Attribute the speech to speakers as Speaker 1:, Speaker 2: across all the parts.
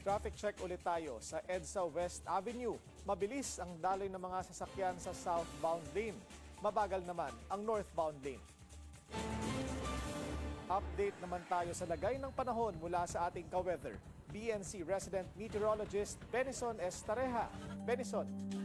Speaker 1: Traffic check ulit tayo sa EDSA West Avenue. Mabilis ang daloy ng mga sasakyan sa southbound lane. Mabagal naman ang northbound lane. Update naman tayo sa lagay ng panahon mula sa ating ka-weather. BNC resident meteorologist Benison Estareja. Benison.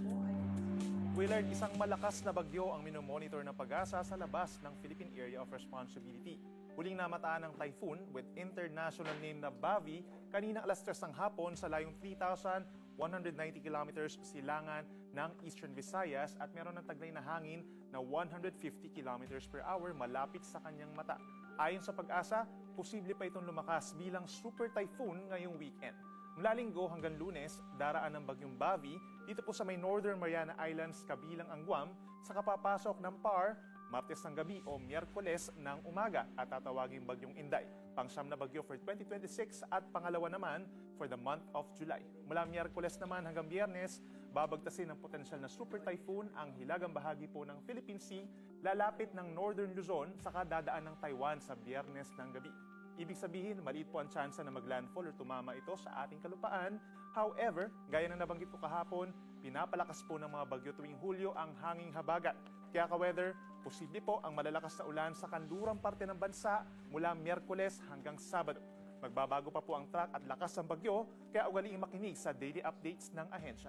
Speaker 2: Willard, isang malakas na bagyo ang minomonitor ng Pag-asa sa labas ng Philippine Area of Responsibility. Huling namataan ng typhoon with international name na Bavi kanina alas 3 ng hapon sa layong 3,190 kilometers silangan ng Eastern Visayas at meron ng taglay na hangin na 150 kilometers per hour malapit sa kanyang mata. Ayon sa Pag-asa, posible pa itong lumakas bilang super typhoon ngayong weekend. Mula Linggo hanggang Lunes, daraan ng bagyong Bavi dito po sa may Northern Mariana Islands kabilang ang Guam sa kapapasok ng PAR Martes ng gabi o Miyerkules ng umaga at tatawaging bagyong Inday. Pangsyam na bagyo for 2026 at pangalawa naman for the month of July. Mula Miyerkules naman hanggang Biyernes, babagtasin ng potensyal na super typhoon ang hilagang bahagi po ng Philippine Sea, lalapit ng Northern Luzon sa kadadaan ng Taiwan sa Biyernes ng gabi. Ibig sabihin, maliit po ang tsansa na maglandfall o tumama ito sa ating kalupaan. However, gaya ng nabanggit ko kahapon, pinapalakas po ng mga bagyo tuwing Hulyo ang hanging habagat. Kaya ka-weather, posible po ang malalakas na ulan sa kanlurang parte ng bansa mula Miyerkules hanggang Sabado. Magbabago pa po ang track at lakas ng bagyo, kaya ugaliing makinig sa daily updates ng ahensya.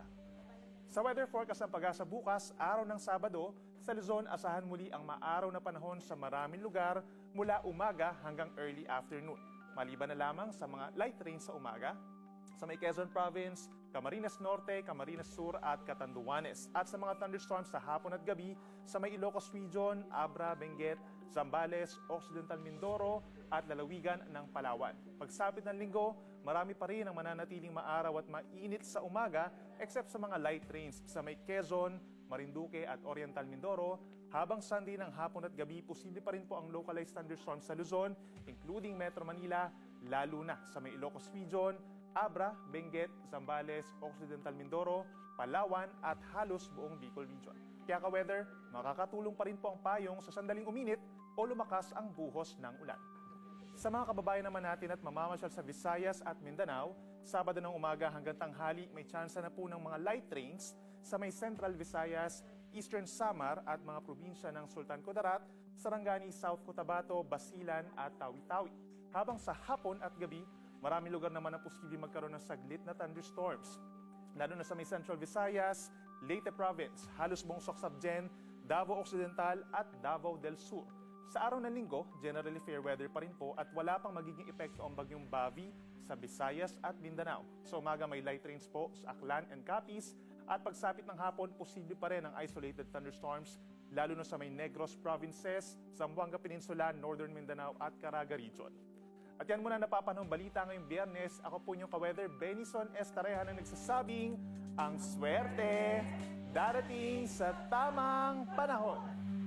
Speaker 2: Sa weather forecast ng Pag-asa bukas, araw ng Sabado, sa Luzon asahan muli ang maaraw na panahon sa maraming lugar mula umaga hanggang early afternoon. Maliban na lamang sa mga light rain sa umaga, sa may Quezon Province, Camarines Norte, Camarines Sur at Catanduanes. At sa mga thunderstorms sa hapon at gabi sa may Ilocos Region, Abra, Benguet, Zambales, Occidental Mindoro at lalawigan ng Palawan. Pagsapit ng linggo, marami pa rin ang mananatiling maaraw at mainit sa umaga except sa mga light rains sa may Quezon, Marinduque at Oriental Mindoro. Habang Sunday ng hapon at gabi, posible pa rin po ang localized thunderstorms sa Luzon, including Metro Manila, lalo na sa may Ilocos Region, Abra, Benguet, Zambales, Occidental Mindoro, Palawan at halos buong Bicol Region. Kaya ka-weather, makakatulong pa rin po ang payong sa sandaling uminit o lumakas ang buhos ng ulan. Sa mga kababayan naman natin at mamamasyal sa Visayas at Mindanao, Sabado ng umaga hanggang tanghali may tsansa na po ng mga light rains sa may Central Visayas, Eastern Samar at mga probinsya ng Sultan Kudarat, Sarangani, South Cotabato, Basilan at Tawi-Tawi. Habang sa hapon at gabi, maraming lugar naman ang posibleng magkaroon ng saglit na thunderstorms. Lalo na sa may Central Visayas, Leyte Province, halos buong Soc-Sabjen, Davao Occidental at Davao del Sur. Sa araw ng linggo, generally fair weather pa rin po at wala pang magiging epekto ang bagyong Bavi sa Visayas at Mindanao. Sa umaga may light rains po sa Aklan and Capiz at pagsapit ng hapon, posible pa rin ang isolated thunderstorms lalo na sa may Negros Provinces, Zamboanga Peninsula, Northern Mindanao at Caraga Region. At yan muna napapanahong balita ngayong Biyernes. Ako po inyong ka-weather, Benison Estareja na nagsasabing, ang swerte darating sa tamang panahon.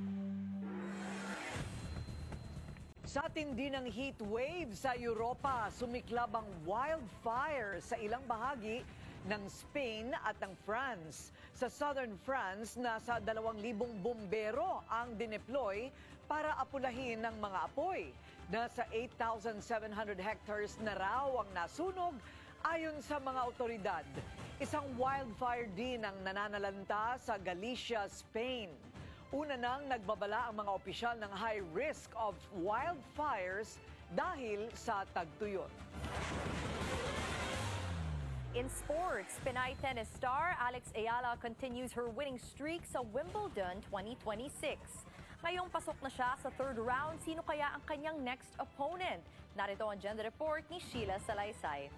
Speaker 3: Sa tindi ng heat wave sa Europa, sumiklab ang wildfire sa ilang bahagi ng Spain at ng France. Sa southern France, nasa 2,000 bumbero ang dineploy para apulahin ng mga apoy. Nasa 8,700 hectares na raw ang nasunog ayon sa mga otoridad. Isang wildfire din ang nananalanta sa Galicia, Spain. Una nang nagbabala ang mga opisyal ng high risk of wildfires dahil sa tagtuyot.
Speaker 4: In sports, Pinay tennis star Alex Ayala continues her winning streak sa Wimbledon 2026. Ngayong pasok na siya sa third round, sino kaya ang kanyang next opponent? Narito ang gender report ni Sheila Salaysay.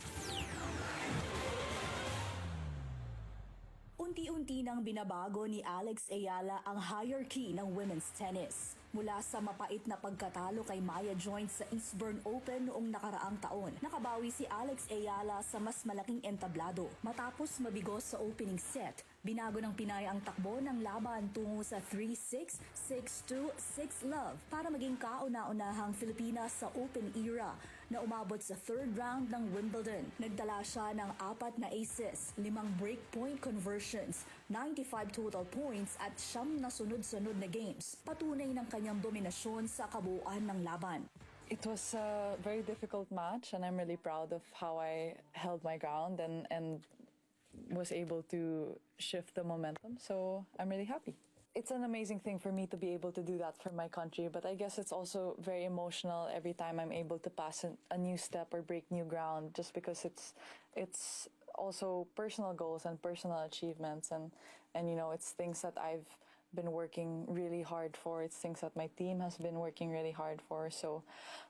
Speaker 5: Unti-unti nang binabago ni Alex Ayala ang hierarchy ng women's tennis. Mula sa mapait na pagkatalo kay Maya Joint sa Eastbourne Open noong nakaraang taon, nakabawi si Alex Ayala sa mas malaking entablado. Matapos mabigo sa opening set, binago ng Pinay ang takbo ng laban tungo sa 3-6, 6-2, 6-love para maging kauna-unahang Filipina sa Open era na umabot sa third round ng Wimbledon. Nagtala siya ng 4 na aces, 5 breakpoint conversions, 95 total points at 9 na sunod-sunod na games. Patunay ng kanyang dominasyon sa kabuuan ng laban.
Speaker 6: It was a very difficult match, and I'm really proud of how I held my ground and was able to shift the momentum. So I'm really happy. It's an amazing thing for me to be able to do that for my country, but I guess it's also very emotional every time I'm able to pass a new step or break new ground, just because it's also personal goals and personal achievements, and you know, it's things that I've been working really hard for. It's things that my team has been working really hard for. So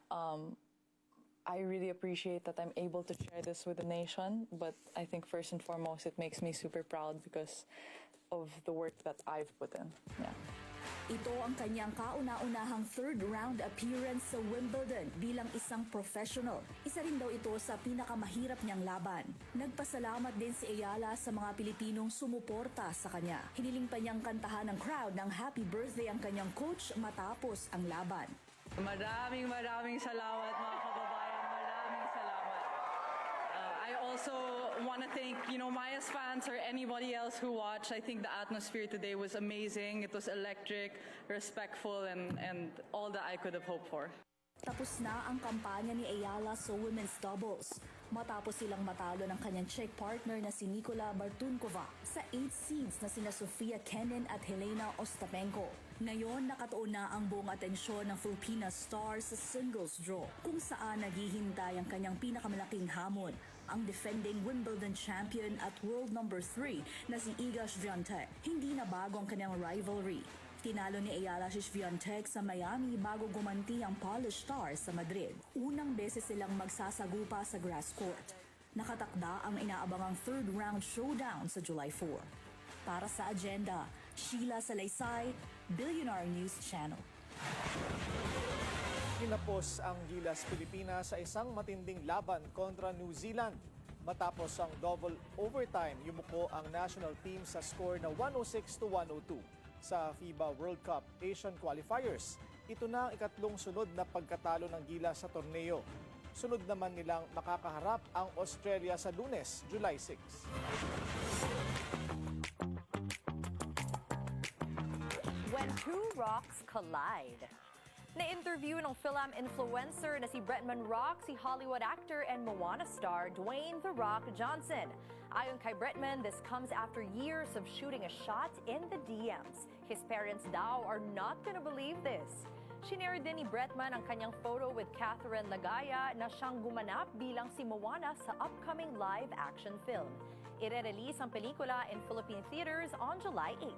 Speaker 6: I really appreciate that I'm able to share this with the nation, but I think first and foremost, it makes me super proud because of the work that I've put in. Yeah.
Speaker 5: Ito ang kanyang kauna-unahang third-round appearance sa Wimbledon bilang isang professional. Isa rin daw ito sa pinakamahirap niyang laban. Nagpasalamat din si Ayala sa mga Pilipinong sumuporta sa kanya. Hiniling pa niyang kantahan ng crowd ng happy birthday ang kanyang coach matapos ang laban.
Speaker 6: Maraming salamat mga kababayan. Maraming salamat. I also want to thank, Maya's fans or anybody else who watched. I think the atmosphere today was amazing. It was electric, respectful, and all that I could have hoped for.
Speaker 5: Tapos na ang kampanya ni Ayala sa women's doubles. Matapos silang matalo ng kanyang Czech partner na si Nikola Bartunkova sa 8 seeds na sina Sofia Kenin at Helena Ostapenko. Ngayon, nakatuon na ang buong atensyon ng Filipina star sa singles draw, kung saan naghihintay ang kanyang pinakamalaking hamon, ang defending Wimbledon champion at world number 3 na si Iga Swiatek. Hindi na bago ang kanyang rivalry. Tinalo ni Ayala si Swiatek sa Miami bago gumanti ang Polish star sa Madrid. Unang beses silang magsasagupa sa grass court. Nakatakda ang inaabangang third-round showdown sa July 4. Para sa agenda, Sheila Salaysay, Billionaire News Channel.
Speaker 1: Tinapos ang Gilas Pilipinas sa isang matinding laban kontra New Zealand. Matapos ang double overtime, yumuko ang national team sa score na 106-102 sa FIBA World Cup Asian Qualifiers. Ito na ang ikatlong sunod na pagkatalo ng Gilas sa torneo. Sunod naman nilang makakaharap ang Australia sa Lunes, July 6.
Speaker 4: When two rocks collide. Na-interview ng film influencer na si Bretman Rock, si Hollywood actor and Moana star Dwayne "The Rock" Johnson. Ayon kay Bretman, this comes after years of shooting a shot in the DMs. His parents daw are not gonna believe this. Shinare din ni Bretman ang kanyang photo with Catherine Lagaya na siyang gumanap bilang si Moana sa upcoming live-action film. Ire-release ang pelikula in Philippine theaters on July 8.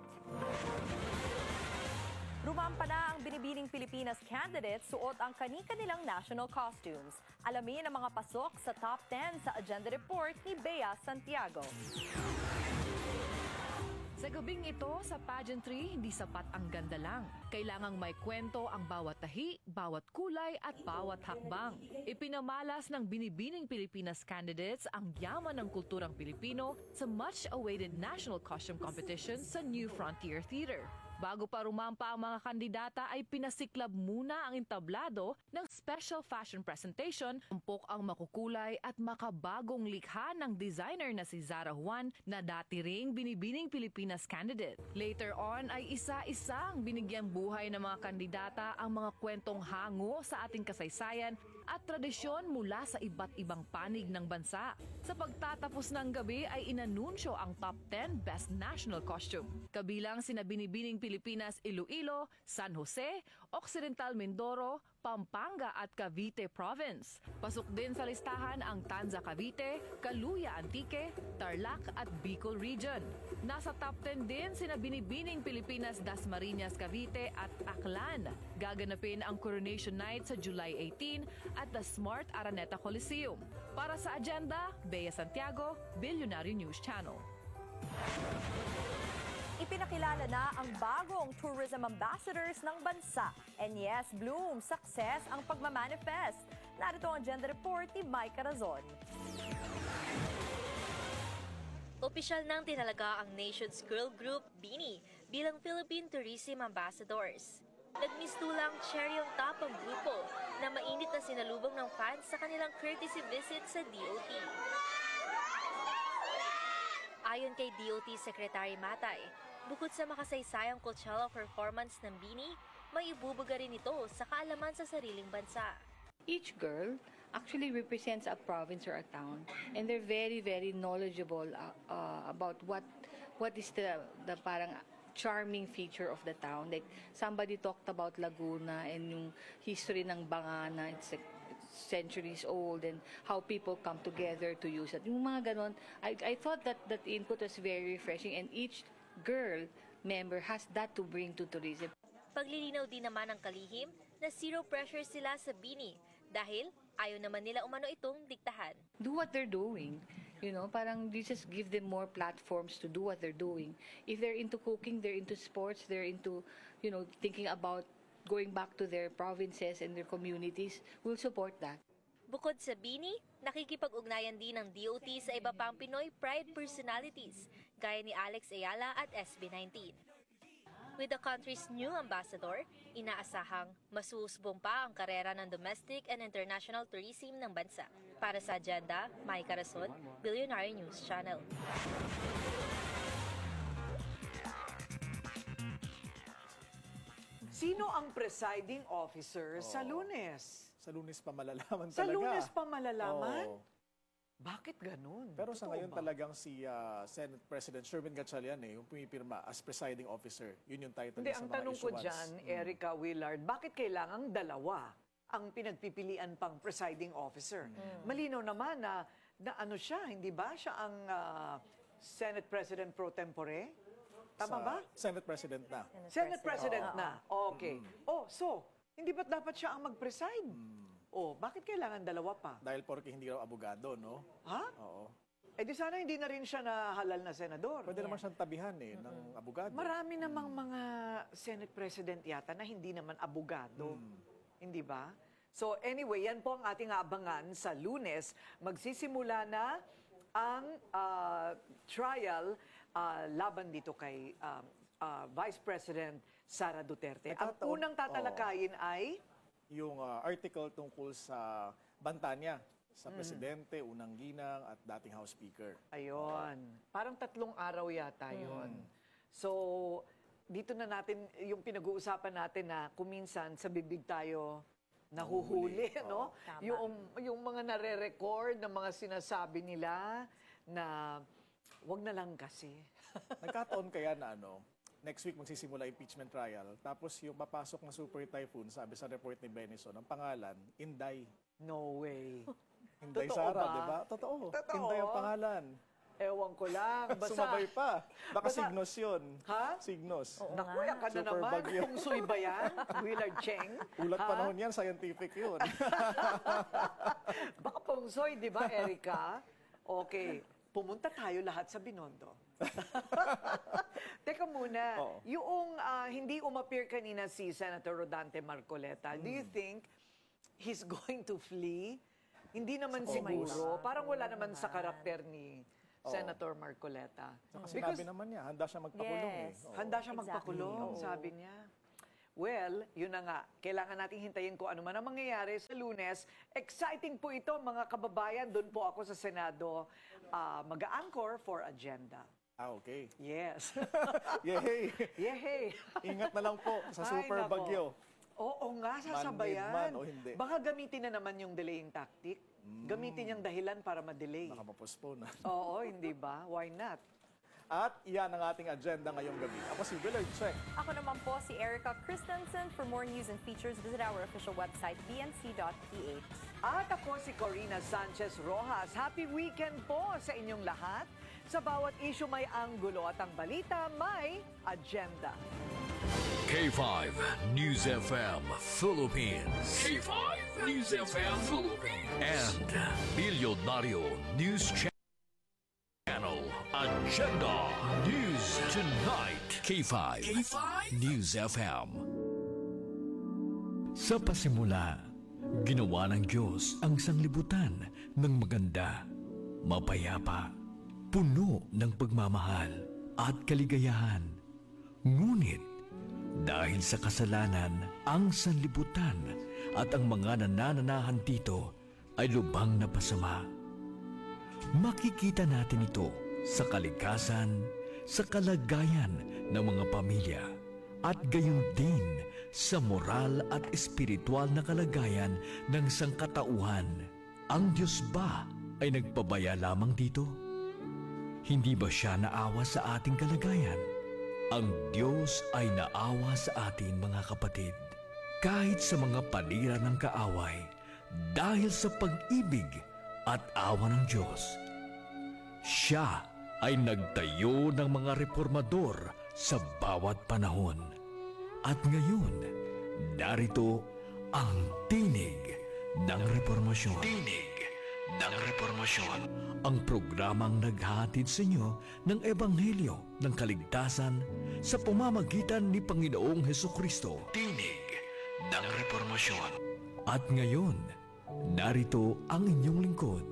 Speaker 4: Rumampa na ang binibining Pilipinas candidates suot ang kani-kanilang national costumes. Alamin ang mga pasok sa top 10 sa agenda report ni Bea Santiago.
Speaker 7: Sa gabing ito, sa pageantry, hindi sapat ang ganda lang. Kailangang may kwento ang bawat tahi, bawat kulay at bawat hakbang. Ipinamalas ng binibining Pilipinas candidates ang yaman ng kulturang Pilipino sa much-awaited national costume competition sa New Frontier Theater. Bago pa rumampa ang mga kandidata ay pinasiklab muna ang entablado ng special fashion presentation, umpok ang makukulay at makabagong likha ng designer na si Zara Juan na dati ring binibining Pilipinas candidate. Later on ay isa-isang binigyang buhay ng mga kandidata ang mga kwentong hango sa ating kasaysayan at tradisyon mula sa iba't ibang panig ng bansa. Sa pagtatapos ng gabi ay inanunsyo ang top 10 Best National Costume. Kabilang sina binibining Pilipinas Iloilo, San Jose, Occidental Mindoro, Pampanga at Cavite Province. Pasok din sa listahan ang Tanza Cavite, Caluya Antique, Tarlac at Bicol Region. Nasa top 10 din sina binibining Pilipinas Dasmariñas Cavite at Aklan. Gaganapin ang Coronation Night sa July 18 at the Smart Araneta Coliseum. Para sa agenda, Bea Santiago, Billionaire News Channel.
Speaker 4: Ipinakilala na ang bagong tourism ambassadors ng bansa. And yes, Bloom, success ang pagmamanifest. Narito ang agenda report ni Mike Carazon.
Speaker 8: Opisyal nang tinalaga ang nation's girl group, BINI, bilang Philippine Tourism Ambassadors. Nagmistulang cherry on top ang grupo na mainit na sinalubong ng fans sa kanilang courtesy visit sa DOT. Ayon kay DOT Secretary Matay, bukod sa makasaysayang Coachella performance ng BINI, may ibubuga rin ito sa kaalaman sa sariling bansa.
Speaker 9: Each girl actually represents a province or a town, and they're very, very knowledgeable about what is the parang charming feature of the town. Like somebody talked about Laguna and yung history ng Bangana, it's like centuries old, and how people come together to use it. Yung mga ganon, I thought that input was very refreshing, and each girl member has that to bring to tourism.
Speaker 8: Paglilinaw din naman ng kalihim na zero pressure sila sa Bini dahil ayaw naman nila umano itong diktahan.
Speaker 9: Do what they're doing. Parang you just give them more platforms to do what they're doing. If they're into cooking, they're into sports, they're into, thinking about going back to their provinces and their communities, we'll support that.
Speaker 8: Bukod sa Bini, nakikipag-ugnayan din ng DOT sa iba pang Pinoy Pride personalities gaya ni Alex Ayala at SB19. With the country's new ambassador, inaasahang masuusbong pa ang karera ng domestic and international tourism ng bansa. Para sa Agenda, Mai Carason, Billionaire News Channel.
Speaker 3: Sino ang presiding officer sa Lunes?
Speaker 1: Sa Lunes pa malalaman
Speaker 3: Sa
Speaker 1: talaga.
Speaker 3: Lunes pa malalaman?
Speaker 1: Oo.
Speaker 3: Bakit ganun?
Speaker 1: Pero sa
Speaker 3: Totoo
Speaker 1: ngayon
Speaker 3: ba?
Speaker 1: talagang si Senate President Sherwin Gatchalian yung pumipirma as presiding officer. Yun yung title
Speaker 3: Hindi,
Speaker 1: niya sa
Speaker 3: ang
Speaker 1: mga
Speaker 3: tanong ko
Speaker 1: issuance.
Speaker 3: dyan, Erica Willard, bakit kailangang dalawa ang pinagpipilian pang presiding officer? Malinaw naman na ano siya, hindi ba? Siya ang Senate President pro tempore? Tama ba?
Speaker 1: Senate President na.
Speaker 3: Senate President na. Okay. So, hindi ba't dapat siya ang mag-preside? Bakit kailangan dalawa pa?
Speaker 1: Dahil porke hindi raw abogado, no?
Speaker 3: Ha?
Speaker 1: Oo.
Speaker 3: Di sana hindi na rin siya na halal na senador.
Speaker 1: Pwede naman siyang tabihan ng abogado.
Speaker 3: Marami namang mga Senate President yata na hindi naman abogado. Hindi ba? So anyway, yan po ang ating abangan sa Lunes. Magsisimula na ang trial laban dito kay Vice President Sara Duterte. Ang unang tatalakayin ay
Speaker 1: yung article tungkol sa banta niya sa presidente, unang ginang at dating House Speaker.
Speaker 3: Ayun. Parang 3 araw yata yun. So, dito na natin, yung pinag-uusapan natin na kuminsan sa bibig tayo nahuhuli, no? Yung mga nare-record na mga sinasabi nila na wag na lang kasi.
Speaker 1: Nagkataon kaya na next week magsisimula impeachment trial, tapos yung papasok na super typhoon, sabi sa report ni Benison, ang pangalan, Inday.
Speaker 3: No way.
Speaker 1: Inday
Speaker 3: Totoo
Speaker 1: Sara,
Speaker 3: ba?
Speaker 1: di ba? Totoo.
Speaker 3: Totoo?
Speaker 1: Inday ang pangalan.
Speaker 3: Ewan ko lang. Basta,
Speaker 1: Sumabay pa. Baka Signos yun.
Speaker 3: Ha?
Speaker 1: Signos.
Speaker 3: Naku, yan ka na
Speaker 1: Super
Speaker 3: naman.
Speaker 1: bagyo.
Speaker 3: Kung suy ba yan? Willard Cheng?
Speaker 1: Ulat panahon yan, scientific yun.
Speaker 3: Baka pungsoy, di ba, Erica? Okay. Pumunta tayo lahat sa Binondo. Teka muna, yung hindi umappear kanina si Senator Rodante Marcoleta, do you think he's going to flee? Hindi naman siguro. Parang wala naman sa karakter ni Senator Marcoleta.
Speaker 1: Sinabi naman niya, handa siya magpakulong.
Speaker 3: Handa siya magpakulong, sabi niya. Well, yun na nga. Kailangan nating hintayin kung ano man ang mangyayari sa Lunes. Exciting po ito, mga kababayan. Doon po ako sa Senado mag-a-anchor for Agenda.
Speaker 1: Okay.
Speaker 3: Yes.
Speaker 1: Yehey!
Speaker 3: Yehey!
Speaker 1: Ingat na lang po sa
Speaker 3: Ay,
Speaker 1: super
Speaker 3: nako.
Speaker 1: bagyo.
Speaker 3: Oo nga, sasabayan.
Speaker 1: Man o hindi.
Speaker 3: Baka gamitin na naman yung delaying tactic. Gamitin yung dahilan para ma-delay.
Speaker 1: Baka ma-postpone na.
Speaker 3: Oo, hindi ba? Why not?
Speaker 1: At iyan ang ating agenda ngayong gabi. Ako si Willard Cheng.
Speaker 4: Ako naman po si Erica Christensen. For more news and features, visit our official website, bnc.ph.
Speaker 3: At ako si Corina Sanchez Rojas. Happy weekend po sa inyong lahat. Sa bawat issue may anggulo at ang balita may agenda.
Speaker 10: K5 News FM Philippines. K5 News FM Philippines. And Bilyonaryo News Channel. Agenda News Tonight. K5 News FM. Sa pasimula, ginawa ng Diyos ang sanglibutan ng maganda, mapayapa, puno ng pagmamahal at kaligayahan. Ngunit, dahil sa kasalanan, ang sanlibutan at ang mga nanananahan dito ay lubhang napasama. Makikita natin ito sa kalikasan, sa kalagayan ng mga pamilya at gayon din sa moral at espiritual na kalagayan ng sangkatauhan. Ang Diyos ba ay nagpabaya lamang dito? Hindi ba siya naawa sa ating kalagayan? Ang Diyos ay naawa sa atin, mga kapatid, kahit sa mga panira ng kaaway, dahil sa pag-ibig at awa ng Diyos. Siya ay nagtayo ng mga reformador sa bawat panahon. At ngayon, narito ang tinig ng reformasyon. Tinig ng reformasyon. Ang programang naghahatid sa inyo ng Ebanghelyo ng Kaligtasan sa pamamagitan ni Panginoong Hesukristo. Tinig ng reformasyon. At ngayon, narito ang inyong lingkod.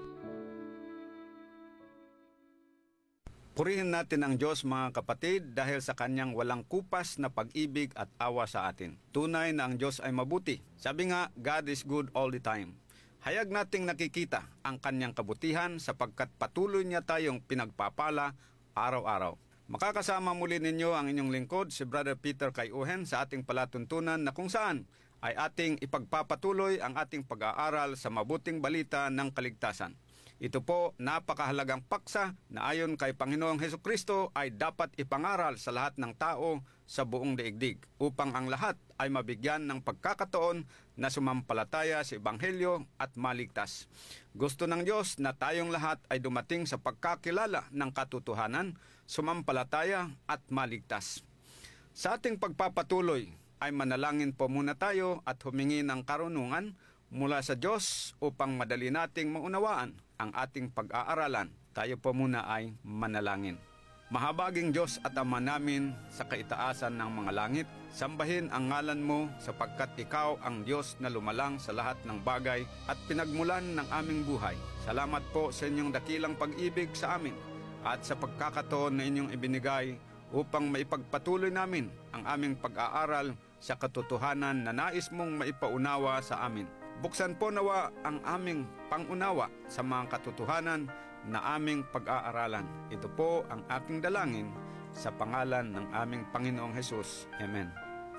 Speaker 11: Purihin natin ang Diyos, mga kapatid, dahil sa Kanyang walang kupas na pag-ibig at awa sa atin. Tunay na ang Diyos ay mabuti. Sabi nga, God is good all the time. Hayag nating nakikita ang Kanyang kabutihan sapagkat patuloy niya tayong pinagpapala araw-araw. Makakasama muli ninyo ang inyong lingkod, si Brother Peter Kayuhen, sa ating palatuntunan na kung saan ay ating ipagpapatuloy ang ating pag-aaral sa mabuting balita ng kaligtasan. Ito po, napakahalagang paksa na ayon kay Panginoong Hesukristo ay dapat ipangaral sa lahat ng tao sa buong daigdig upang ang lahat ay mabigyan ng pagkakataon na sumampalataya sa Ebanghelyo at maligtas. Gusto ng Diyos na tayong lahat ay dumating sa pagkakilala ng katotohanan, sumampalataya at maligtas. Sa ating pagpapatuloy ay manalangin po muna tayo at humingi ng karunungan mula sa Diyos upang madali nating maunawaan ang ating pag-aaralan. Tayo po muna ay manalangin. Mahabaging Diyos at Ama namin sa kaitaasan ng mga langit, sambahin ang ngalan mo sapagkat Ikaw ang Diyos na lumalang sa lahat ng bagay at pinagmulan ng aming buhay. Salamat po sa inyong dakilang pag-ibig sa amin at sa pagkakataon na inyong ibinigay upang maipagpatuloy namin ang aming pag-aaral sa katotohanan na nais mong maipaunawa sa amin. Buksan po nawa ang aming pangunawa sa mga katotohanan na aming pag-aaralan. Ito po ang aking dalangin sa pangalan ng aming Panginoong Hesus. Amen.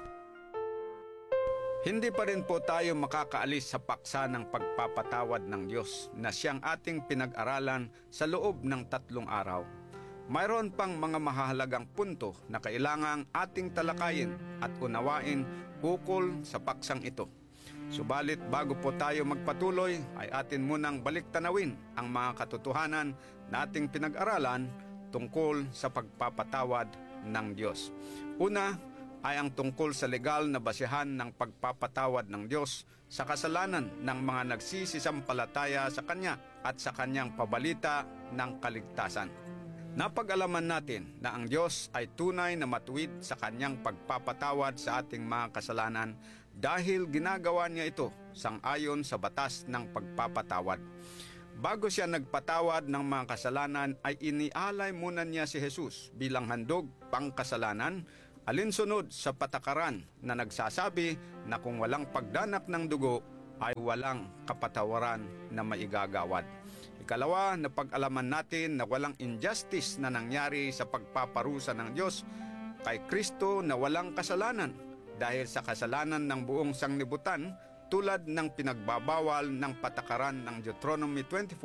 Speaker 11: Hindi pa rin po tayo makakaalis sa paksa ng pagpapatawad ng Diyos na siyang ating pinag-aralan sa loob ng 3 araw. Mayroon pang mga mahahalagang punto na kailangang ating talakayin at unawain ukol sa paksang ito. Subalit bago po tayo magpatuloy ay atin munang baliktanawin ang mga katotohanan na ating pinag-aralan tungkol sa pagpapatawad ng Diyos. Una ay ang tungkol sa legal na basihan ng pagpapatawad ng Diyos sa kasalanan ng mga nagsisisampalataya sa Kanya at sa Kanyang pabalita ng kaligtasan. Napag-alaman natin na ang Diyos ay tunay na matuwid sa Kanyang pagpapatawad sa ating mga kasalanan dahil ginagawa niya ito sang-ayon sa batas ng pagpapatawad. Bago siya nagpatawad ng mga kasalanan ay inialay muna niya si Jesus bilang handog pangkasalanan, alinsunod sa patakaran na nagsasabi na kung walang pagdanak ng dugo ay walang kapatawaran na maigagawad. Ikalawa, napag-alaman natin na walang injustice na nangyari sa pagpaparusa ng Diyos kay Kristo na walang kasalanan dahil sa kasalanan ng buong sanglibutan tulad ng pinagbabawal ng patakaran ng Deuteronomy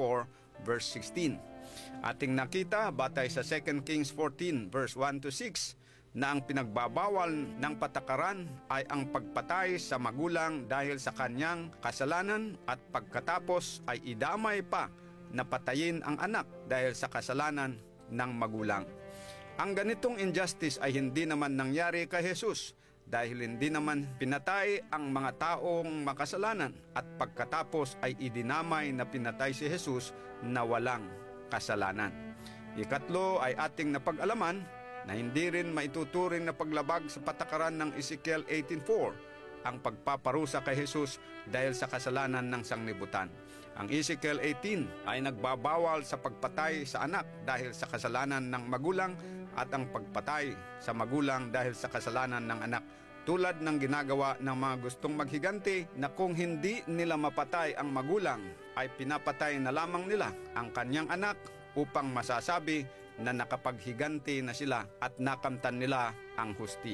Speaker 11: 24 verse 16. Ating nakita batay sa 2 Kings 14 verse 1-6 na ang pinagbabawal ng patakaran ay ang pagpatay sa magulang dahil sa kanyang kasalanan at pagkatapos ay idamay pa na patayin ang anak dahil sa kasalanan ng magulang. Ang ganitong injustice ay hindi naman nangyari kay Jesus dahil hindi naman pinatay ang mga taong makasalanan at pagkatapos ay idinamay na pinatay si Jesus na walang kasalanan. Ikatlo ay ating napag-alaman na hindi rin maituturing na paglabag sa patakaran ng Ezekiel 18:4 ang pagpaparusa kay Jesus dahil sa kasalanan ng sanglibutan. Ang Ezekiel 18 ay nagbabawal sa pagpatay sa anak dahil sa kasalanan ng magulang at ang pagpatay sa magulang dahil sa kasalanan ng anak, tulad ng ginagawa ng mga gustong maghiganti na kung hindi nila mapatay ang magulang ay pinapatay na lamang nila ang kanyang anak upang masasabi na nakapaghiganti na sila at nakamtan nila ang hustisya.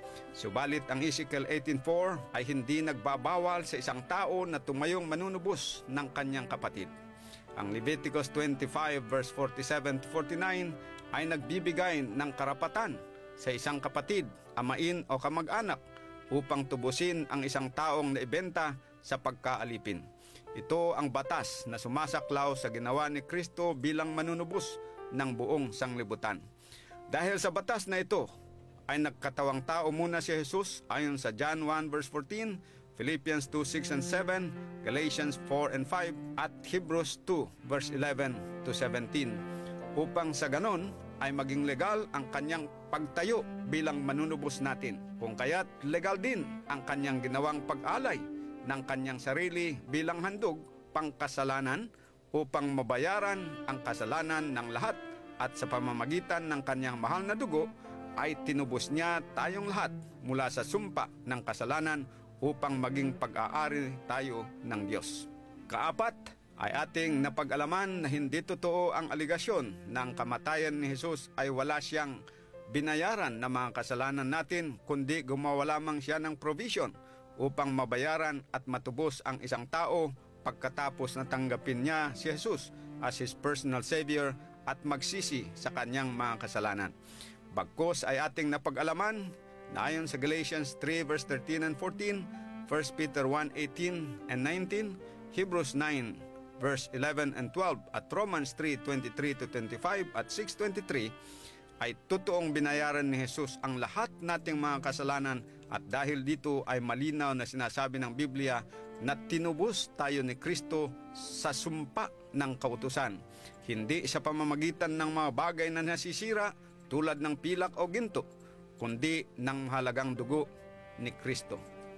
Speaker 11: Subalit ang Ezekiel 18:4 ay hindi nagbabawal sa isang tao na tumayong manunubos ng kanyang kapatid. Ang Leviticus 25 verse 47 to 49 ay nagbibigay ng karapatan sa isang kapatid, amain o kamag-anak upang tubusin ang isang taong naibenta sa pagkaalipin. Ito ang batas na sumasaklaw sa ginawa ni Kristo bilang manunubos ng buong sanglibutan. Dahil sa batas na ito, ay nagkatawang tao muna si Jesus ayon sa John 1 verse 14, Philippians 2, 6 and 7, Galatians 4 and 5, at Hebrews 2 verse 11 to 17, upang sa ganon ay maging legal ang kanyang pagtayo bilang manunubos natin. Kung kaya't legal din ang kanyang ginawang pag-alay ng kanyang sarili bilang handog pangkasalanan upang mabayaran ang kasalanan ng lahat, at sa pamamagitan ng kanyang mahal na dugo ay tinubos niya tayong lahat mula sa sumpa ng kasalanan upang maging pag-aari tayo ng Diyos. Kaapat, ay ating napag-alaman na hindi totoo ang aligasyon na ang kamatayan ni Jesus ay wala siyang binayaran na mga kasalanan natin, kundi gumawa lamang siya ng provision upang mabayaran at matubos ang isang tao pagkatapos na tanggapin niya si Jesus as his personal savior at magsisi sa kanyang mga kasalanan. Bagkus ay ating napag-alaman na ayon sa Galatians 3 verse 13 and 14, 1 Peter 1:18 and 19, Hebrews 9 verse 11 and 12 at Romans 3:23 to 25 at 6:23, ay totoong binayaran ni Jesus ang lahat nating mga kasalanan, at dahil dito ay malinaw na sinasabi ng Biblia na tinubos tayo ni Kristo sa sumpa ng kautusan, hindi sa pamamagitan ng mga bagay na nasisira tulad ng pilak o ginto, kundi ng mahalagang dugo ni Kristo.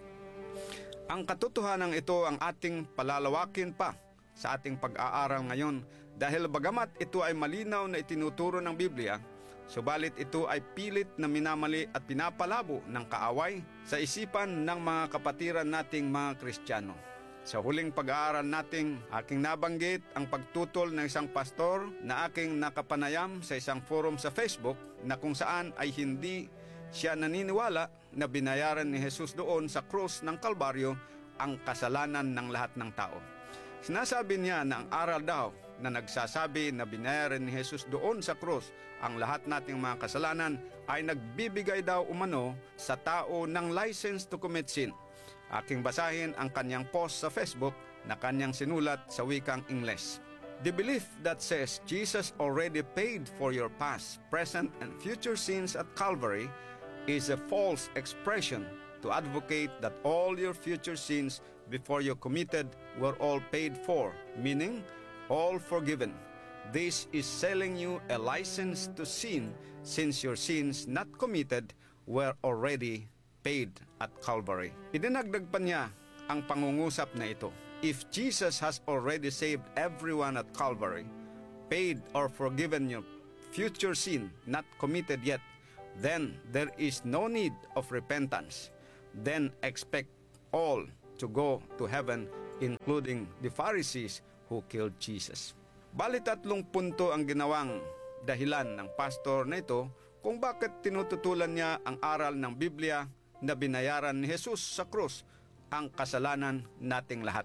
Speaker 11: Ang katotohanan ito ang ating palalawakin pa sa ating pag-aaral ngayon, dahil bagamat ito ay malinaw na itinuturo ng Biblia, subalit ito ay pilit na minamali at pinapalabo ng kaaway sa isipan ng mga kapatiran nating mga Kristiyano. Sa huling pag-aaral nating aking nabanggit ang pagtutol ng isang pastor na aking nakapanayam sa isang forum sa Facebook, na kung saan ay hindi siya naniniwala na binayaran ni Jesus doon sa krus ng Kalbaryo ang kasalanan ng lahat ng tao. Sinasabi niya na ang aral daw na nagsasabi na binayaran ni Jesus doon sa krus ang lahat nating mga kasalanan ay nagbibigay daw umano sa tao ng license to commit sin. Aking basahin ang kanyang post sa Facebook na kanyang sinulat sa wikang Ingles. The belief that says Jesus already paid for your past, present, and future sins at Calvary is a false expression to advocate that all your future sins before you committed were all paid for, meaning all forgiven. This is selling you a license to sin, since your sins not committed were already paid at Calvary. Idinagdag pa niya ang pangungusap na ito. If Jesus has already saved everyone at Calvary, paid or forgiven your future sin not committed yet, then there is no need of repentance. Then expect all to go to heaven, including the Pharisees who killed Jesus. Bali 3 punto ang ginawang dahilan ng pastor na ito kung bakit tinututulan niya ang aral ng Biblia na binayaran ni Jesus sa krus ang kasalanan nating lahat.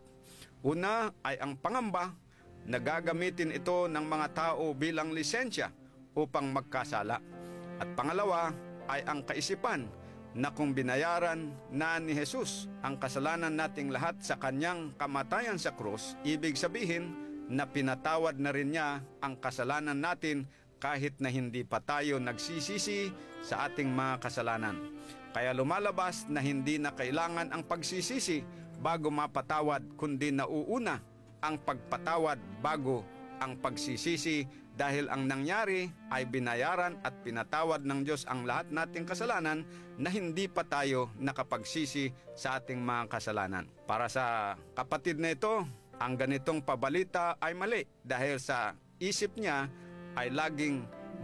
Speaker 11: Una ay ang pangamba na gagamitin ito ng mga tao bilang lisensya upang magkasala. At pangalawa ay ang kaisipan na kung binayaran na ni Jesus ang kasalanan nating lahat sa kanyang kamatayan sa krus, ibig sabihin na pinatawad na rin niya ang kasalanan natin kahit na hindi pa tayo nagsisisi sa ating mga kasalanan. Kaya lumalabas na hindi na kailangan ang pagsisisi bago mapatawad, kundi nauuna ang pagpatawad bago ang pagsisisi, dahil ang nangyari ay binayaran at pinatawad ng Diyos ang lahat nating kasalanan na hindi pa tayo nakapagsisi sa ating mga kasalanan. Para sa kapatid na ito, ang ganitong pabalita ay mali, dahil sa isip niya ay laging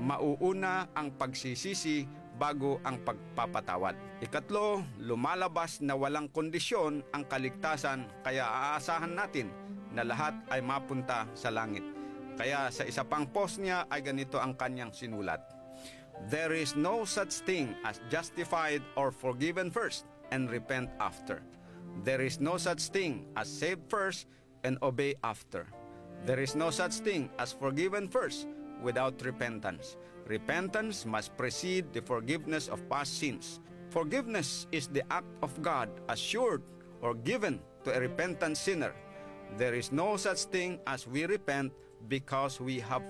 Speaker 11: mauuna ang pagsisisi bago ang pagpapatawad. Ikatlo, lumalabas na walang kondisyon ang kaligtasan, kaya aasahan natin na lahat ay mapunta sa langit. Kaya sa isa pang post niya ay ganito ang kanyang sinulat. There is no such thing as justified or forgiven first and repent after. There is no such thing as saved first and obey after. There is no such thing as forgiven first without repentance. Repentance must precede the forgiveness of past sins. Forgiveness is the act of God assured or given to a repentant sinner. There is no such thing as we repent because we have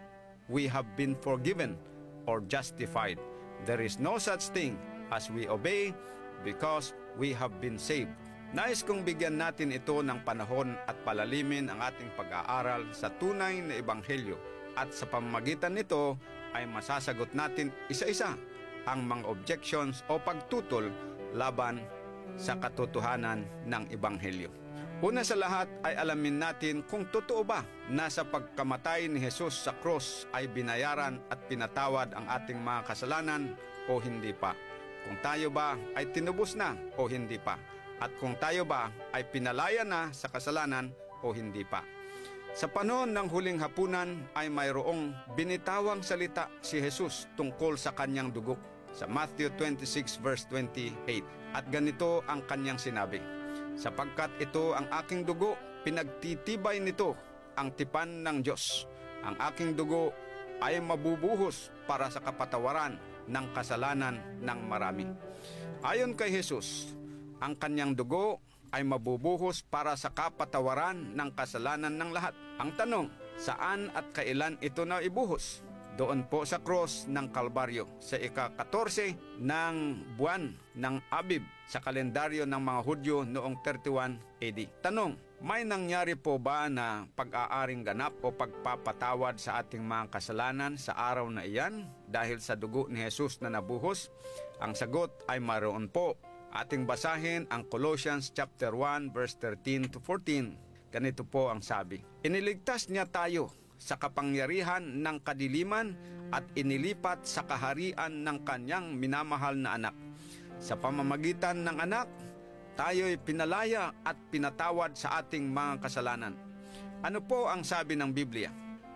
Speaker 11: been forgiven or justified. There is no such thing as we obey because we have been saved. Nais kong bigyan natin ito ng panahon at palalimin ang ating pag-aaral sa tunay na ebanghelyo at sa pamamagitan nito ay masasagot natin isa-isa ang mga objections o pagtutol laban sa katotohanan ng ebanghelyo. Una sa lahat ay alamin natin kung totoo ba na sa pagkamatay ni Jesus sa cross ay binayaran at pinatawad ang ating mga kasalanan o hindi pa. Kung tayo ba ay tinubos na o hindi pa. At kung tayo ba ay pinalaya na sa kasalanan o hindi pa. Sa panahon ng huling hapunan ay mayroong binitawang salita si Jesus tungkol sa kanyang dugo sa Matthew 26 verse 28. At ganito ang kanyang sinabi, sapagkat ito ang aking dugo, pinagtitibay nito ang tipan ng Diyos. Ang aking dugo ay mabubuhos para sa kapatawaran ng kasalanan ng marami. Ayon kay Jesus, ang kanyang dugo ay mabubuhos para sa kapatawaran ng kasalanan ng lahat. Ang tanong, saan at kailan ito na ibuhos? Doon po sa cross ng Kalbaryo sa ika-14 ng buwan ng Abib sa kalendaryo ng mga Hudyo noong 31 AD. Tanong, may nangyari po ba na pag-aaring ganap o pagpapatawad sa ating mga kasalanan sa araw na iyan dahil sa dugo ni Jesus na nabuhos? Ang sagot ay mayroon po. Ating basahin ang Colossians chapter 1 verse 13 to 14. Ganito po ang sabi. Iniligtas niya tayo sa kapangyarihan ng kadiliman at inilipat sa kaharian ng kanyang minamahal na anak. Sa pamamagitan ng anak, tayo'y pinalaya at pinatawad sa ating mga kasalanan. Ano po ang sabi ng Biblia?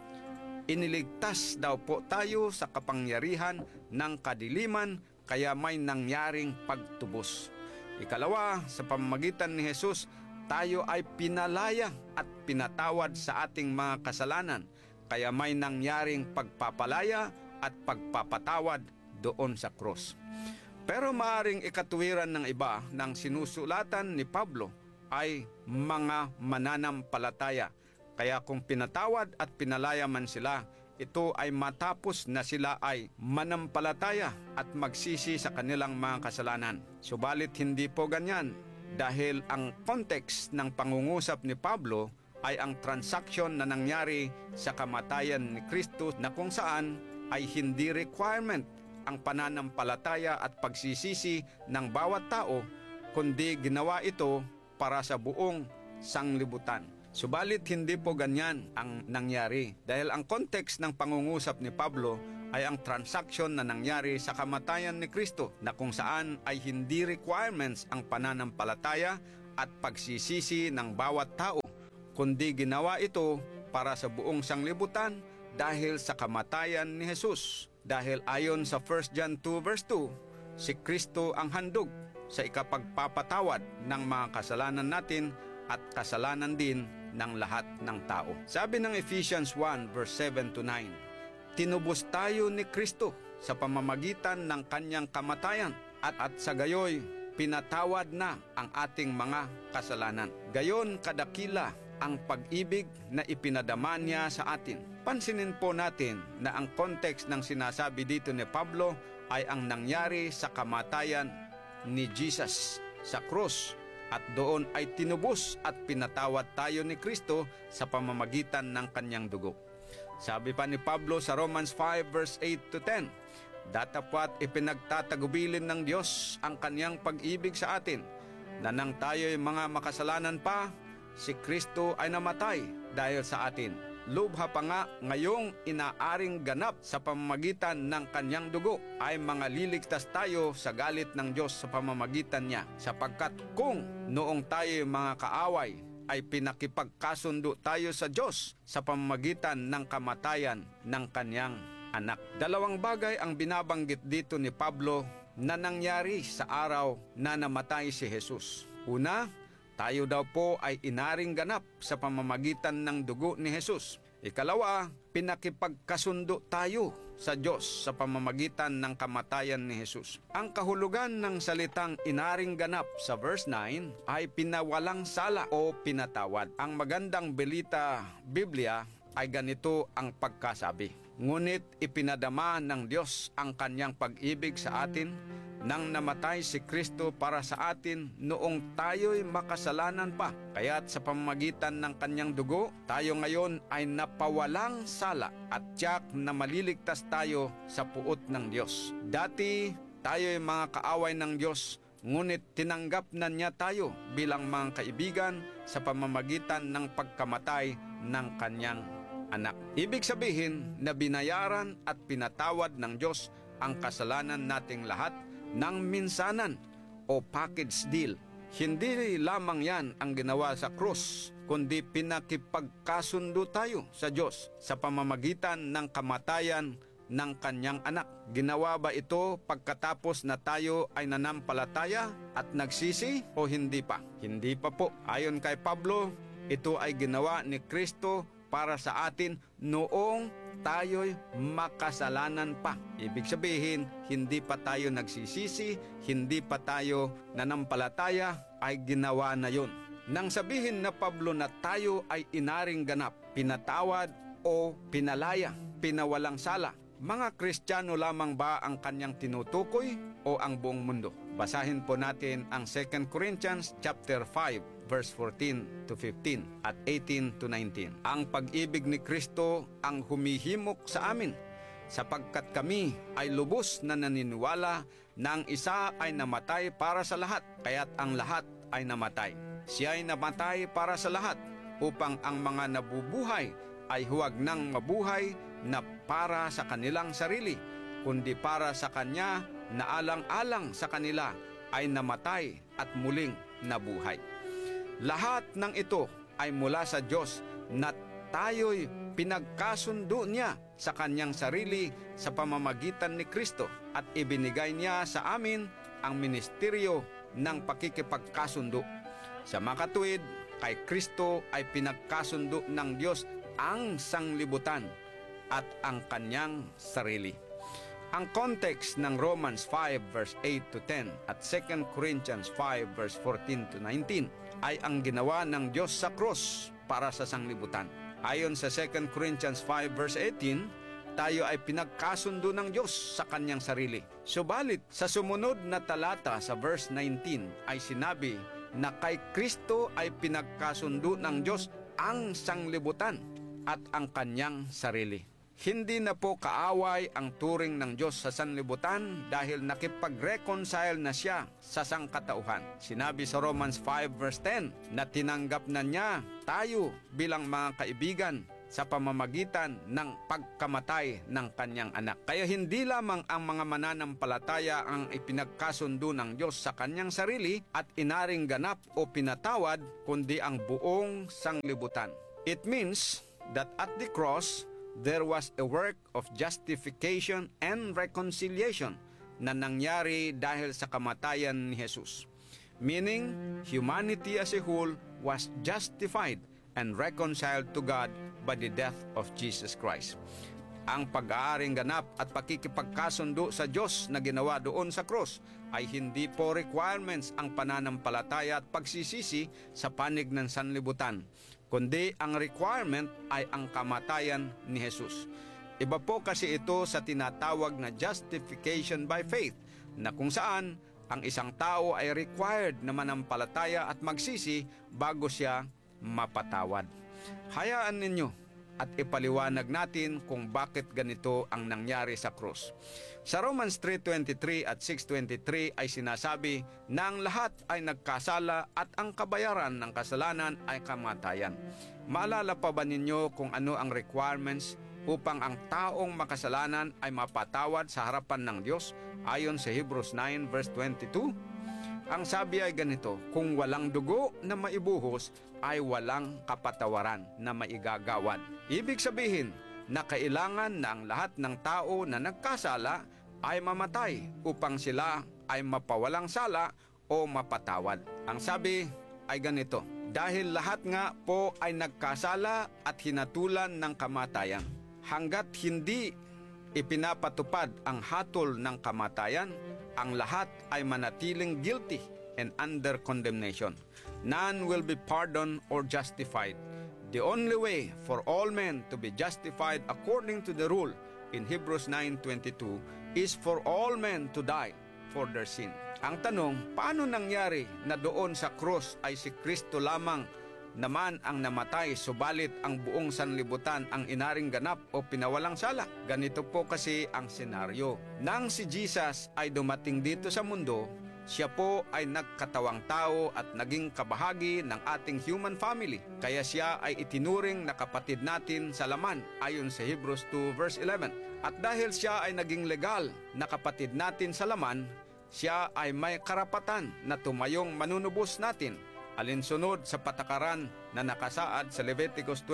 Speaker 11: Iniligtas daw po tayo sa kapangyarihan ng kadiliman kaya may nangyaring pagtubos. Ikalawa, sa pamamagitan ni Jesus, tayo ay pinalaya at pinatawad sa ating mga kasalanan, kaya may nangyaring pagpapalaya at pagpapatawad doon sa cross. Pero maaring ikatuwiran ng iba ng sinusulatan ni Pablo ay mga mananampalataya, kaya kung pinatawad at pinalaya man sila, ito ay matapos na sila ay manampalataya at magsisi sa kanilang mga kasalanan. Subalit hindi po ganyan dahil ang context ng pangungusap ni Pablo ay ang transaksyon na nangyari sa kamatayan ni Kristo na kung saan ay hindi requirement ang pananampalataya at pagsisisi ng bawat tao, kundi ginawa ito para sa buong sanglibutan. Subalit hindi po ganyan ang nangyari dahil ang context ng pangungusap ni Pablo ay ang transaksyon na nangyari sa kamatayan ni Kristo na kung saan ay hindi requirements ang pananampalataya at pagsisisi ng bawat tao, kundi ginawa ito para sa buong sanglibutan dahil sa kamatayan ni Jesus. Dahil ayon sa 1 John 2 verse 2, si Kristo ang handog sa ikapagpapatawad ng mga kasalanan natin at kasalanan din ng lahat ng tao. Sabi ng Ephesians 1 verse 7 to 9, tinubos tayo ni Kristo sa pamamagitan ng kanyang kamatayan at sa gayoy pinatawad na ang ating mga kasalanan. Gayon kadakila ang pag-ibig na ipinadama niya sa atin. Pansinin po natin na ang context ng sinasabi dito ni Pablo ay ang nangyari sa kamatayan ni Jesus sa cross. At doon ay tinubos at pinatawad tayo ni Kristo sa pamamagitan ng kanyang dugo. Sabi pa ni Pablo sa Romans 5 verse 8 to 10, datapwat ipinagtatagubilin ng Diyos ang kanyang pag-ibig sa atin, na nang tayo'y mga makasalanan pa, si Kristo ay namatay dahil sa atin. Lubha pa nga ngayong inaaring ganap sa pamamagitan ng kanyang dugo ay mga liligtas tayo sa galit ng Diyos sa pamamagitan niya. Sapagkat kung noong tayo mga kaaway ay pinakipagkasundo tayo sa Diyos sa pamamagitan ng kamatayan ng kanyang anak. Dalawang bagay ang binabanggit dito ni Pablo na nangyari sa araw na namatay si Jesus. Una, tayo daw po ay inaring ganap sa pamamagitan ng dugo ni Jesus. Ikalawa, pinakipagkasundo tayo sa Diyos sa pamamagitan ng kamatayan ni Jesus. Ang kahulugan ng salitang inaring ganap sa verse 9 ay pinawalang sala o pinatawad. Ang magandang balita Biblia ay ganito ang pagkasabi. Ngunit ipinadama ng Diyos ang kanyang pag-ibig sa atin nang namatay si Kristo para sa atin noong tayo'y makasalanan pa. Kaya't sa pamamagitan ng kanyang dugo, tayo ngayon ay napawalang sala at tiyak na maliligtas tayo sa puot ng Diyos. Dati, tayo'y mga kaaway ng Diyos, ngunit tinanggap na niya tayo bilang mga kaibigan sa pamamagitan ng pagkamatay ng kanyang anak. Ibig sabihin na binayaran at pinatawad ng Diyos ang kasalanan nating lahat ng minsanan o package deal. Hindi lamang yan ang ginawa sa krus, kundi pinakipagkasundo tayo sa Diyos sa pamamagitan ng kamatayan ng kanyang anak. Ginawa ba ito pagkatapos na tayo ay nanampalataya at nagsisi o hindi pa? Hindi pa po. Ayon kay Pablo, ito ay ginawa ni Kristo para sa atin noong tayo'y makasalanan pa. Ibig sabihin, hindi pa tayo nagsisisi, hindi pa tayo nanampalataya, ay ginawa na yun. Nang sabihin na Pablo na tayo ay inaring ganap, pinatawad o pinalaya, pinawalang sala, mga Kristiyano lamang ba ang kanyang tinutukoy o ang buong mundo? Basahin po natin ang 2 Corinthians chapter 5 verse 14 to 15 at 18 to 19. Ang pag-ibig ni Kristo ang humihimok sa amin, sapagkat kami ay lubos na naniniwala na ang isa ay namatay para sa lahat, kaya't ang lahat ay namatay. Siya ay namatay para sa lahat, upang ang mga nabubuhay ay huwag nang mabuhay na para sa kanilang sarili, kundi para sa Kanya na alang-alang sa kanila ay namatay at muling nabuhay. Lahat ng ito ay mula sa Diyos na tayo'y pinagkasundo niya sa kanyang sarili sa pamamagitan ni Kristo at ibinigay niya sa amin ang ministeryo ng pakikipagkasundo. Sa makatuwid, kay Kristo ay pinagkasundo ng Diyos ang sanglibutan at ang kanyang sarili. Ang context ng Romans 5 verse 8 to 10 at 2 Corinthians 5 verse 14 to 19 ay ang ginawa ng Diyos sa krus para sa sanglibutan. Ayon sa 2 Corinthians 5 verse 18, tayo ay pinagkasundo ng Diyos sa kanyang sarili. Subalit, sa sumunod na talata sa verse 19 ay sinabi na kay Kristo ay pinagkasundo ng Diyos ang sanglibutan at ang kanyang sarili. Hindi na po kaaway ang turing ng Diyos sa sanlibutan dahil nakipag-reconcile na siya sa sangkatauhan. Sinabi sa Romans 5 verse 10 na tinanggap na niya tayo bilang mga kaibigan sa pamamagitan ng pagkamatay ng kanyang anak. Kaya hindi lamang ang mga mananampalataya ang ipinagkasundo ng Diyos sa kanyang sarili at inaring ganap o pinatawad, kundi ang buong sanglibutan. It means that at the cross, there was a work of justification and reconciliation na nangyari dahil sa kamatayan ni Jesus. Meaning, humanity as a whole was justified and reconciled to God by the death of Jesus Christ. Ang pag-aaring ganap at pakikipagkasundo sa Diyos na ginawa doon sa cross ay hindi po requirements ang pananampalataya at pagsisisi sa panig ng sanlibutan, kundi ang requirement ay ang kamatayan ni Jesus. Iba po kasi ito sa tinatawag na justification by faith, na kung saan ang isang tao ay required na manampalataya at magsisi bago siya mapatawad. Hayaan ninyo at ipaliwanag natin kung bakit ganito ang nangyari sa krus. Sa Romans 3:23 at 6:23 ay sinasabi na ang lahat ay nagkasala at ang kabayaran ng kasalanan ay kamatayan. Maalala pa ba ninyo kung ano ang requirements upang ang taong makasalanan ay mapatawad sa harapan ng Diyos ayon sa Hebrews 9 verse 22? Ang sabi ay ganito, kung walang dugo na maibuhos, ay walang kapatawaran na maigagawad. Ibig sabihin, na kailangan na ang lahat ng tao na nagkasala ay mamatay upang sila ay mapawalang sala o mapatawad. Ang sabi ay ganito, dahil lahat nga po ay nagkasala at hinatulan ng kamatayan. Hanggat hindi ipinapatupad ang hatol ng kamatayan, ang lahat ay manatiling guilty and under condemnation. None will be pardoned or justified. The only way for all men to be justified according to the rule in Hebrews 9:22 is for all men to die for their sin. Ang tanong, paano nangyari na doon sa krus ay si Kristo lamang naman ang namatay, subalit ang buong sanlibutan ang inaring ganap o pinawalang sala? Ganito po kasi ang senaryo. Nang si Jesus ay dumating dito sa mundo, siya po ay nagkatawang tao at naging kabahagi ng ating human family. Kaya siya ay itinuring na kapatid natin sa laman ayon sa Hebrews 2 verse 11. At dahil siya ay naging legal na kapatid natin sa laman, siya ay may karapatan na tumayong manunubos natin, alinsunod sa patakaran na nakasaad sa Leviticus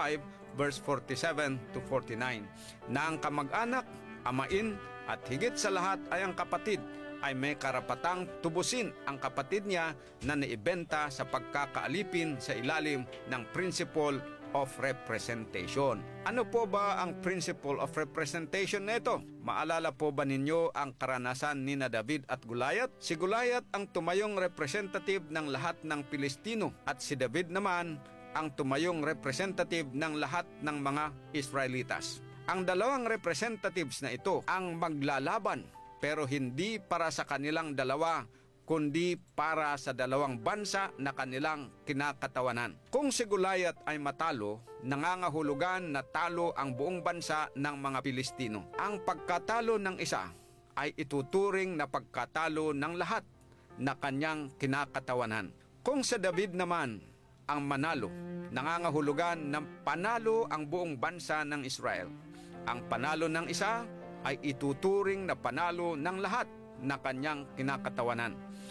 Speaker 11: 25 verse 47 to 49, na ang kamag-anak, amain at higit sa lahat ay ang kapatid ay may karapatang tubusin ang kapatid niya na naibenta sa pagkakaalipin sa ilalim ng principle of representation. Ano po ba ang principle of representation nito? Maalala po ba ninyo ang karanasan ni David at Goliath? Si Goliath ang tumayong representative ng lahat ng Pilistino at si David naman ang tumayong representative ng lahat ng mga Israelitas. Ang dalawang representatives na ito ang maglalaban, pero hindi para sa kanilang dalawa, kundi para sa dalawang bansa na kanilang kinakatawanan. Kung si Goliath ay matalo, nangangahulugan na talo ang buong bansa ng mga Pilistino. Ang pagkatalo ng isa ay ituturing na pagkatalo ng lahat na kanyang kinakatawanan. Kung si David naman ang manalo, nangangahulugan na panalo ang buong bansa ng Israel. Ang panalo ng isa ay ituturing na panalo ng lahat na kanyang kinakatawanan.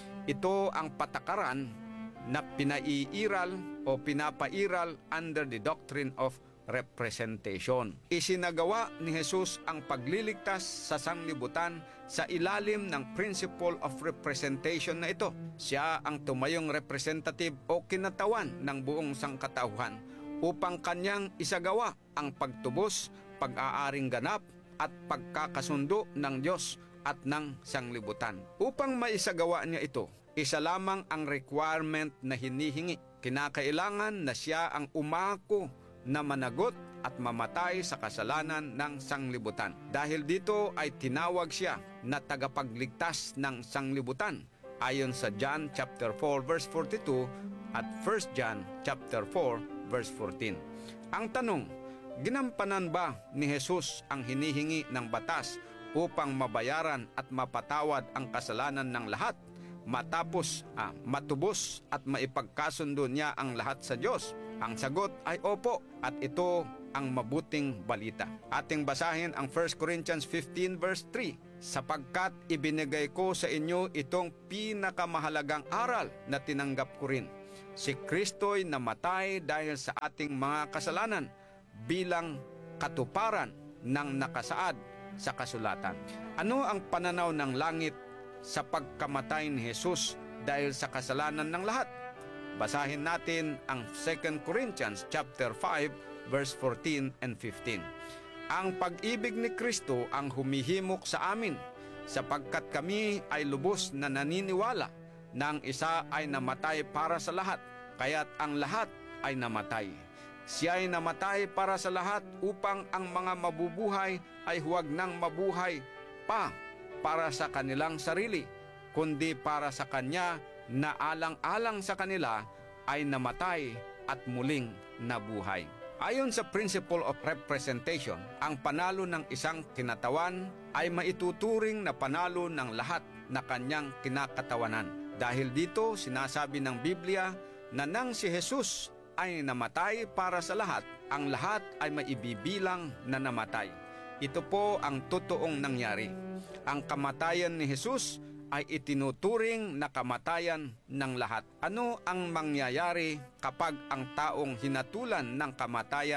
Speaker 11: Ito ang patakaran na pinaiiral o pinapairal under the doctrine of representation. Isinagawa ni Jesus ang pagliligtas sa sanglibutan sa ilalim ng principle of representation na ito. Siya ang tumayong representative o kinatawan ng buong sangkatauhan upang kanyang isagawa ang pagtubos, pag-aaring ganap, at pagkakasundo ng Diyos at ng sanglibutan. Upang maisagawa niya ito, isa lamang ang requirement na hinihingi. Kinakailangan na siya ang umako na managot at mamatay sa kasalanan ng sanglibutan. Dahil dito ay tinawag siya na tagapagligtas ng sanglibutan ayon sa John chapter 4 verse 42 at 1 John chapter 4 verse 14. Ang tanong, ginampanan ba ni Jesus ang hinihingi ng batas upang mabayaran at mapatawad ang kasalanan ng lahat matapos matubos at maipagkasundo niya ang lahat sa Diyos? Ang sagot ay opo, at ito ang mabuting balita. Ating basahin ang 1 Corinthians 15 verse 3. Sapagkat ibinigay ko sa inyo itong pinakamahalagang aral na tinanggap ko rin. Si Kristo'y namatay dahil sa ating mga kasalanan bilang katuparan ng nakasaad sa kasulatan. Ano ang pananaw ng langit sa pagkamatay ni Jesus dahil sa kasalanan ng lahat? Basahin natin ang 2 Corinthians chapter 5 verse 14 and 15. Ang pag-ibig ni Kristo ang humihimok sa amin, sapagkat kami ay lubos na naniniwala na ang isa ay namatay para sa lahat, kaya't ang lahat ay namatay. Siya ay namatay para sa lahat upang ang mga mabubuhay ay huwag nang mabuhay pa para sa kanilang sarili, kundi para sa Kanya na alang-alang sa kanila ay namatay at muling nabuhay. Ayon sa principle of representation, ang panalo ng isang kinatawan ay maituturing na panalo ng lahat na kanyang kinakatawanan. Dahil dito, sinasabi ng Biblia na nang si Jesus ay namatay para sa lahat, ang lahat ay maibibilang na namatay. Ito po ang totoong nangyari. Ang kamatayan ni Jesus ay itinuturing na kamatayan ng lahat. Ano ang mangyayari kapag ang taong hinatulan ng kamatayan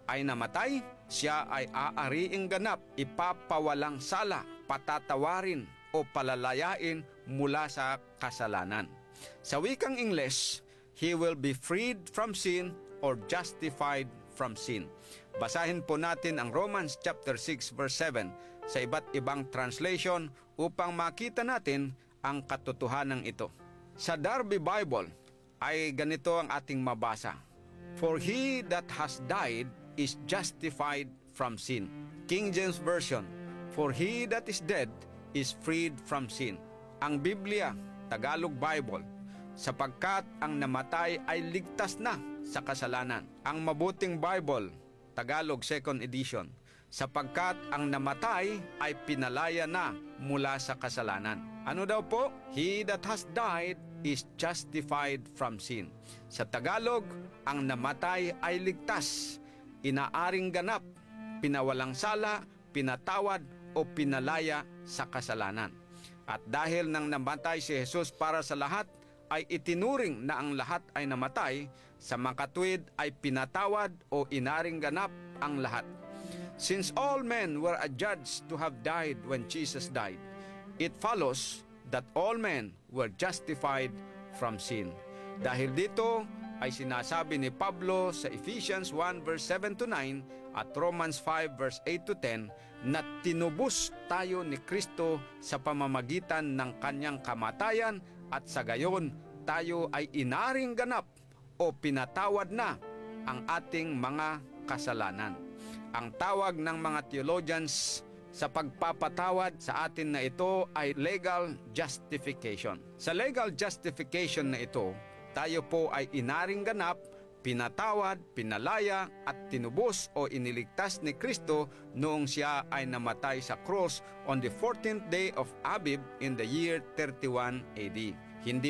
Speaker 11: ay namatay, siya ay aariing ganap, ipapawalang sala, patatawarin o palalayain mula sa kasalanan. Sa wikang Ingles, he will be freed from sin or justified from sin. Basahin po natin ang Romans chapter 6 verse 7 sa iba't ibang translation upang makita natin ang katotohanan ito. Sa Darby Bible ay ganito ang ating mabasa. For he that has died is justified from sin. King James Version, for he that is dead is freed from sin. Ang Biblia, Tagalog Bible, sapagkat ang namatay ay ligtas na sa kasalanan. Ang Mabuting Bible, Tagalog 2nd edition, sapagkat ang namatay ay pinalaya na mula sa kasalanan. Ano daw po? He that has died is justified from sin. Sa Tagalog, ang namatay ay ligtas, inaaring ganap, pinawalang sala, pinatawad o pinalaya sa kasalanan. At dahil nang namatay si Jesus para sa lahat, ay itinuring na ang lahat ay namatay, sa makatuwid ay pinatawad o inaring ganap ang lahat. Since all men were adjudged to have died when Jesus died, it follows that all men were justified from sin. Dahil dito ay sinasabi ni Pablo sa Ephesians 1 verse 7 to 9 at Romans 5 verse 8 to 10 na tinubos tayo ni Kristo sa pamamagitan ng kanyang kamatayan at sa gayon tayo ay inaring ganap o pinatawad na ang ating mga kasalanan. Ang tawag ng mga theologians sa pagpapatawad sa atin na ito ay legal justification. Sa legal justification na ito, tayo po ay inaring ganap, pinatawad, pinalaya at tinubos o iniligtas ni Kristo noong siya ay namatay sa cross on the 14th day of Abib in the year 31 AD. Hindi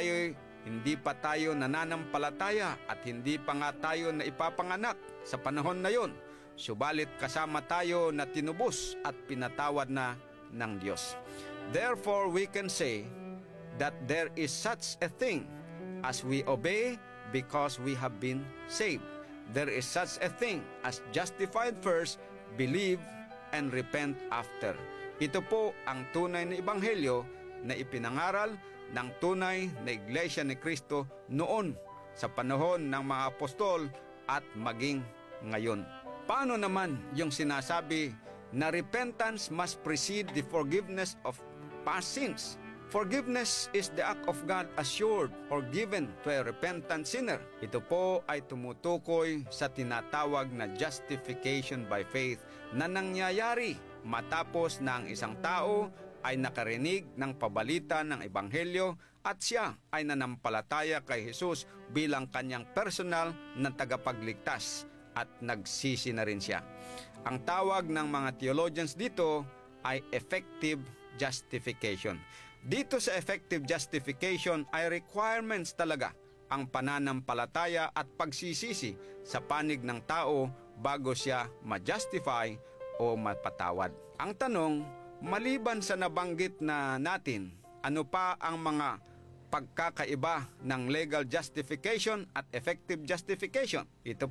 Speaker 11: pa tayo nananampalataya at hindi pa nga tayo na ipapanganak sa panahon na yon. Subalit kasama tayo na tinubos at pinatawad na ng Diyos. Therefore, we can say that there is such a thing as we obey because we have been saved. There is such a thing as justified first, believe, and repent after. Ito po ang tunay na ebanghelyo na ipinangaral ng tunay na Iglesia ni Kristo noon sa panahon ng mga apostol at maging ngayon. Paano naman yung sinasabi na repentance must precede the forgiveness of past sins? Forgiveness is the act of God assured or given to a repentant sinner. Ito po ay tumutukoy sa tinatawag na justification by faith na nangyayari matapos na ang isang tao ay nakarinig ng pabalita ng Ebanghelyo at siya ay nanampalataya kay Jesus bilang kanyang personal na tagapagligtas at nagsisi na rin siya. Ang tawag ng mga theologians dito ay effective justification. Dito sa effective justification ay requirements talaga ang pananampalataya at pagsisisi sa panig ng tao bago siya ma-justify o mapatawad. Ang tanong, maliban sa nabanggit na natin, ano pa ang mga pagkakaiba ng legal justification at effective justification? Ito